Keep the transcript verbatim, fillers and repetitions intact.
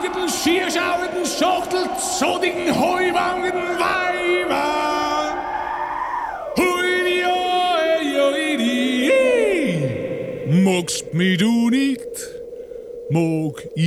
schauenden, schierschauenden, schachtelzodigen, heuwangenden Weiber. Hui, oi, oi, di. Magst mich du nicht, mag ich